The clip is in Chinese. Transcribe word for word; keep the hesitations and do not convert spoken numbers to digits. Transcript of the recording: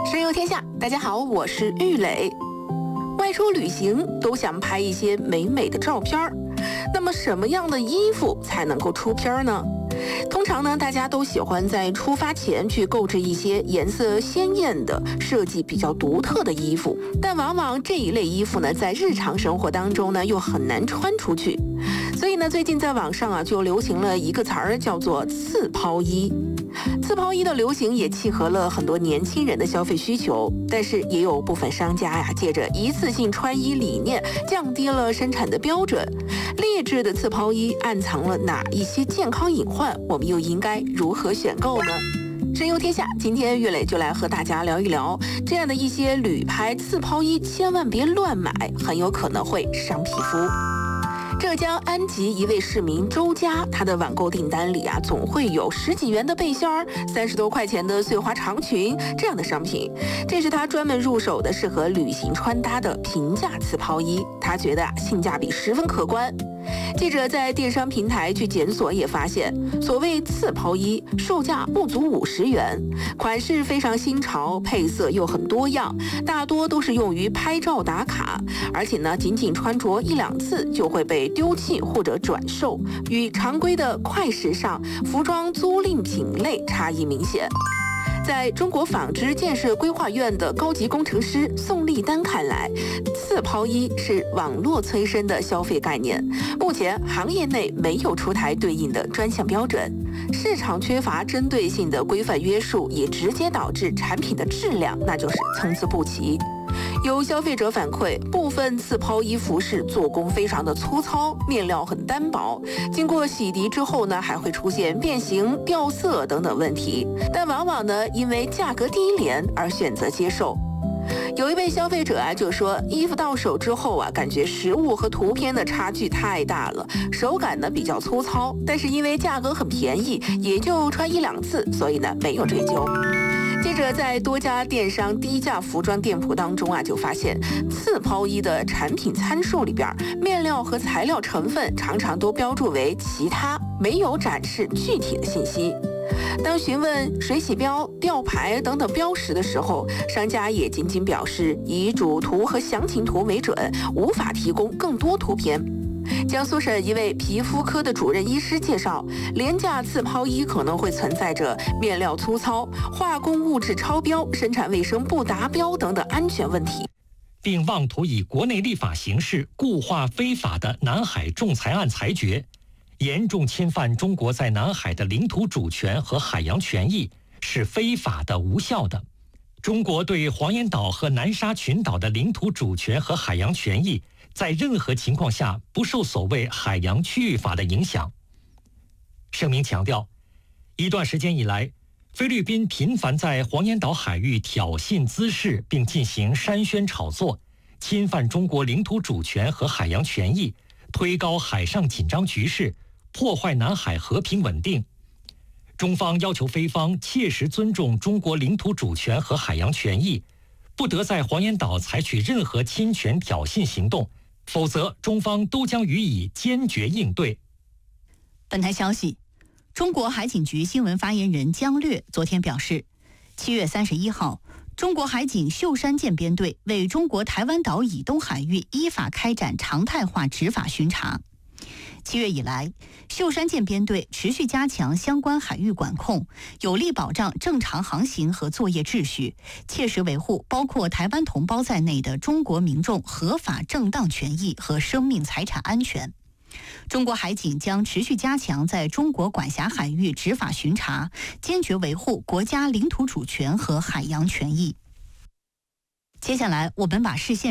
深游天下，大家好，我是玉磊。外出旅行都想拍一些美美的照片儿，那么什么样的衣服才能够出片呢？通常呢，大家都喜欢在出发前去购置一些颜色鲜艳的、设计比较独特的衣服，但往往这一类衣服呢，在日常生活当中呢，又很难穿出去。所以呢，最近在网上啊，就流行了一个词儿，叫做刺抛衣。刺抛衣的流行也契合了很多年轻人的消费需求，但是也有部分商家呀，借着一次性穿衣理念，降低了生产的标准。劣质的刺抛衣暗藏了哪一些健康隐患？我们又应该如何选购呢？深游天下，今天岳磊就来和大家聊一聊这样的一些旅拍刺抛衣，千万别乱买，很有可能会伤皮肤。浙江安吉一位市民周家，他的网购订单里啊，总会有十几元的背心儿、三十多块钱的碎花长裙这样的商品。这是他专门入手的适合旅行穿搭的平价刺抛衣，他觉得啊性价比十分可观。记者在电商平台去检索也发现，所谓刺抛衣售价不足五十元，款式非常新潮，配色又很多样，大多都是用于拍照打卡，而且呢，仅仅穿着一两次就会被丢弃或者转售，与常规的快时尚服装租赁品类差异明显。在中国纺织建设规划院的高级工程师宋立丹看来，刺抛衣是网络催生的消费概念，目前行业内没有出台对应的专项标准，市场缺乏针对性的规范约束，也直接导致产品的质量那就是参差不齐。有消费者反馈，部分刺抛衣服饰做工非常的粗糙，面料很单薄，经过洗涤之后呢，还会出现变形、掉色等等问题，但往往呢，因为价格低廉而选择接受。有一位消费者啊，就说衣服到手之后啊，感觉实物和图片的差距太大了，手感呢比较粗糙，但是因为价格很便宜，也就穿一两次，所以呢没有追究。记者在多家电商低价服装店铺当中啊，就发现刺抛衣的产品参数里边，面料和材料成分常常都标注为其他，没有展示具体的信息。当询问水洗标、吊牌等等标识的时候，商家也仅仅表示以主图和详情图为准，无法提供更多图片。江苏省一位皮肤科的主任医师介绍，廉价刺抛衣可能会存在着面料粗糙、化工物质超标、生产卫生不达标等等安全问题， 并妄图以国内立法形式固化非法的南海仲裁案裁决，严重侵犯中国在南海的领土主权和海洋权益，是非法的、无效的。中国对黄岩岛和南沙群岛的领土主权和海洋权益，在任何情况下不受所谓海洋区域法的影响。声明强调，一段时间以来，菲律宾频繁在黄岩岛海域挑衅滋事，并进行煽宣炒作，侵犯中国领土主权和海洋权益，推高海上紧张局势，破坏南海和平稳定。中方要求菲方切实尊重中国领土主权和海洋权益，不得在黄岩岛采取任何侵权挑衅行动，否则中方都将予以坚决应对。 本台消息，中国海警局新闻发言人姜略昨天表示，七月三十一号，中国海警秀山舰编队为中国台湾岛以东海域依法开展常态化执法巡查。七月以来，秀山舰编队持续加强相关海域管控，有力保障正常航行和作业秩序，切实维护包括台湾同胞在内的中国民众合法正当权益和生命财产安全。中国海警将持续加强在中国管辖海域执法巡查，坚决维护国家领土主权和海洋权益。接下来，我们把视线